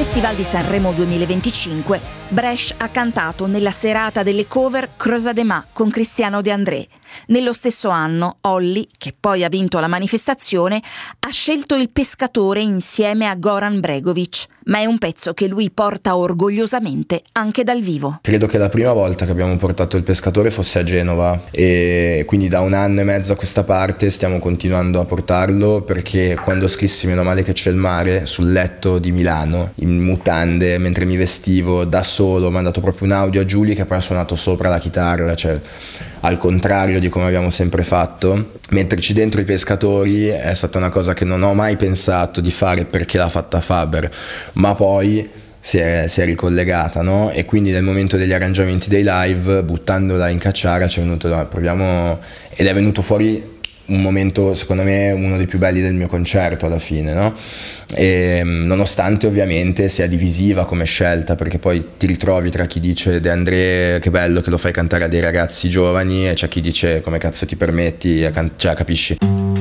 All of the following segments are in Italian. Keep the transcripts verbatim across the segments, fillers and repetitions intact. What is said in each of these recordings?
Festival di Sanremo duemilaventicinque, Brescia ha cantato nella serata delle cover Croza de Ma con Cristiano De André. Nello stesso anno, Olly, che poi ha vinto la manifestazione, ha scelto Il Pescatore insieme a Goran Bregovic, ma è un pezzo che lui porta orgogliosamente anche dal vivo. Credo che la prima volta che abbiamo portato Il Pescatore fosse a Genova e quindi da un anno e mezzo a questa parte stiamo continuando a portarlo, perché quando scrissi Meno male che c'è il mare sul letto di Milano, in mutande, mentre mi vestivo da solo, ho mandato proprio un audio a Giulia che poi ha suonato sopra la chitarra, cioè al contrario di come abbiamo sempre fatto. Metterci dentro I Pescatori è stata una cosa che non ho mai pensato di fare, perché l'ha fatta Faber, ma poi si è, si è ricollegata, no? E quindi nel momento degli arrangiamenti dei live, buttandola in cacciara, ci è venuto, no, proviamo, ed è venuto fuori un momento, secondo me, uno dei più belli del mio concerto alla fine, no? E, nonostante ovviamente sia divisiva come scelta, perché poi ti ritrovi tra chi dice De André che bello che lo fai cantare a dei ragazzi giovani, e c'è chi dice come cazzo ti permetti, cioè capisci?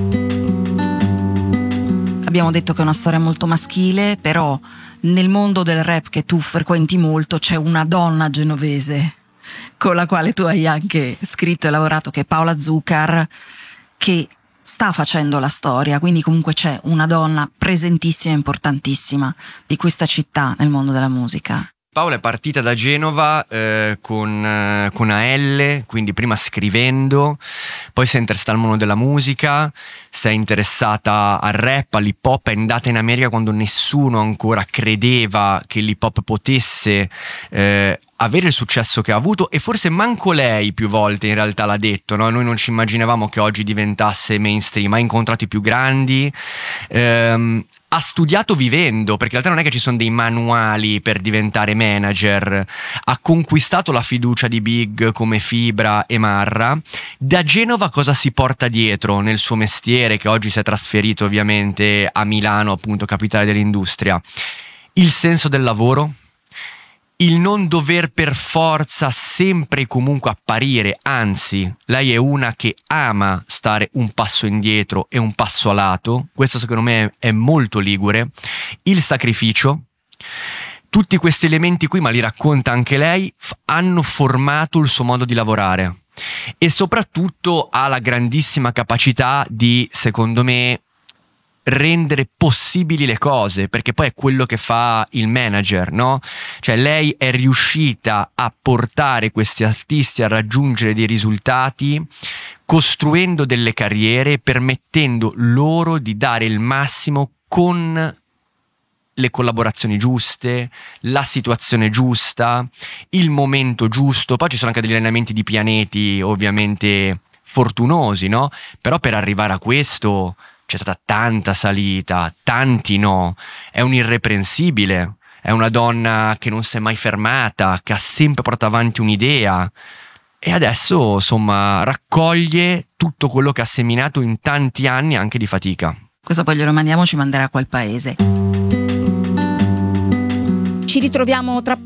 Abbiamo detto che è una storia molto maschile, però nel mondo del rap che tu frequenti molto c'è una donna genovese con la quale tu hai anche scritto e lavorato, che è Paola Zuccar, che sta facendo la storia, quindi comunque c'è una donna presentissima e importantissima di questa città nel mondo della musica. Paola è partita da Genova eh, con, eh, con A L, quindi prima scrivendo, poi si è interessata al mondo della musica, si è interessata al rap, all'hip hop, è andata in America quando nessuno ancora credeva che l'hip hop potesse eh, avere il successo che ha avuto, e forse manco lei più volte in realtà l'ha detto, no? Noi non ci immaginavamo che oggi diventasse mainstream, ha incontrato i più grandi, ehm, ha studiato vivendo, perché in realtà non è che ci sono dei manuali per diventare manager, ha conquistato la fiducia di big come Fibra e Marra. Da Genova cosa si porta dietro nel suo mestiere, che oggi si è trasferito ovviamente a Milano, appunto capitale dell'industria? Il senso del lavoro, il non dover per forza sempre e comunque apparire, anzi, lei è una che ama stare un passo indietro e un passo a lato, questo secondo me è molto ligure. Il sacrificio, tutti questi elementi qui, ma li racconta anche lei, f- hanno formato il suo modo di lavorare, e soprattutto ha la grandissima capacità di, secondo me, rendere possibili le cose, perché poi è quello che fa il manager, no? Cioè lei è riuscita a portare questi artisti a raggiungere dei risultati, costruendo delle carriere, permettendo loro di dare il massimo con le collaborazioni giuste, la situazione giusta, il momento giusto. Poi ci sono anche degli allenamenti di pianeti ovviamente fortunosi, no? Però per arrivare a questo c'è stata tanta salita, tanti no, è un irreprensibile, è una donna che non si è mai fermata, che ha sempre portato avanti un'idea, e adesso insomma raccoglie tutto quello che ha seminato in tanti anni anche di fatica. Questo poi glielo mandiamo, ci manderà a quel paese. Ci ritroviamo tra